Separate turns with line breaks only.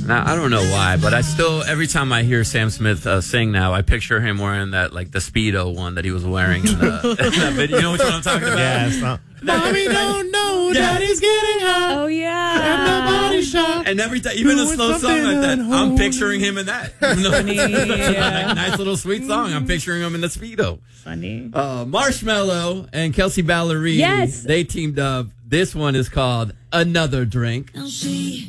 Now, I don't know why, but I still, every time I hear Sam Smith sing now, I picture him wearing that, like, the Speedo one that he was wearing in, in that video. You know which one I'm talking about?
Yeah, it's not.
Mommy don't know daddy's getting hot.
Oh, yeah.
And the body shot.
And every time, even a slow song like that, I'm picturing him in that. Even though it's a nice little sweet song, I'm picturing him in the Speedo.
Funny.
Marshmello and Kelsey Ballerini,
Yes.
they teamed up. This one is called Another Drink.
Now she